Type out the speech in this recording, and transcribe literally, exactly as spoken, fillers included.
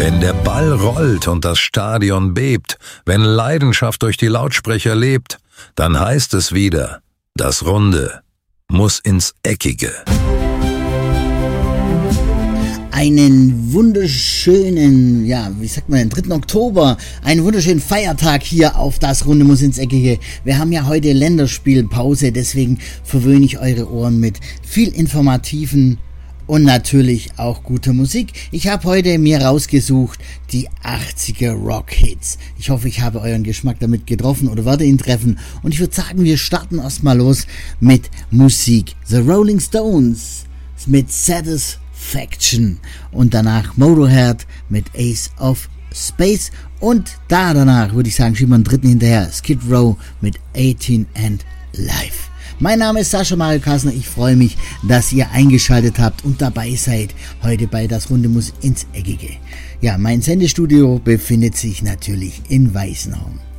Wenn der Ball rollt und das Stadion bebt, wenn Leidenschaft durch die Lautsprecher lebt, dann heißt es wieder, das Runde muss ins Eckige. Einen wunderschönen, ja, wie sagt man, den dritten Oktober, einen wunderschönen Feiertag hier auf Das Runde muss ins Eckige. Wir haben ja heute Länderspielpause, deswegen verwöhne ich eure Ohren mit viel informativen und natürlich auch guter Musik. Ich habe heute mir rausgesucht die achtziger Rock-Hits. Ich hoffe, ich habe euren Geschmack damit getroffen oder werde ihn treffen. Und ich würde sagen, wir starten erstmal los mit Musik. The Rolling Stones mit Satisfaction und danach Motorhead mit Ace of Space und da danach würde ich sagen, schieben wir einen dritten hinterher, Skid Row mit achtzehn and Life. Mein Name ist Sascha Mario Kassner, ich freue mich, dass ihr eingeschaltet habt und dabei seid heute bei Das Runde muss ins Eckige. Ja, mein Sendestudio befindet sich natürlich in Weißenhorn.